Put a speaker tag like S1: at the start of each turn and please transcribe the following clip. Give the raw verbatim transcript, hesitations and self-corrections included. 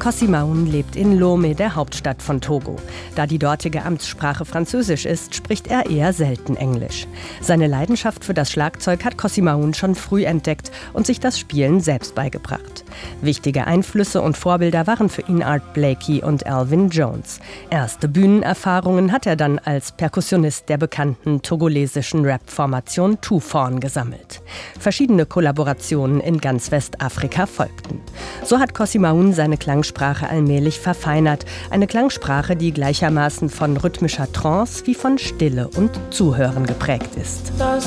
S1: Kossi Maun lebt in Lomé, der Hauptstadt von Togo. Da die dortige Amtssprache Französisch ist, spricht er eher selten Englisch. Seine Leidenschaft für das Schlagzeug hat Kossi Maun schon früh entdeckt und sich das Spielen selbst beigebracht. Wichtige Einflüsse und Vorbilder waren für ihn Art Blakey und Elvin Jones. Erste Bühnenerfahrungen hat er dann als Perkussionist der bekannten togolesischen Rap-Formation Two Vorn gesammelt. Verschiedene Kollaborationen in ganz Westafrika folgten. So hat Kossi Maun seine Klangsprache allmählich verfeinert. Eine Klangsprache, die gleichermaßen von rhythmischer Trance wie von Stille und Zuhören geprägt ist.